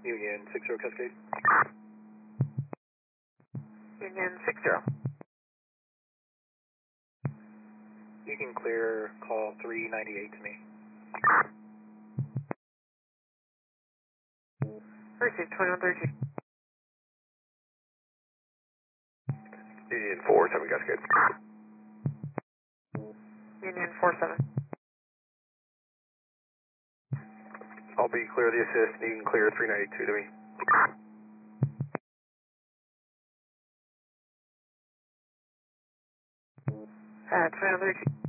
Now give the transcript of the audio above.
Union 60 Cascade. Union 60. You can clear call 398 to me. Received 2132. Union 47 Cascade. Union 47. I'll be clear the assist, and you can clear 392 to me. 2132.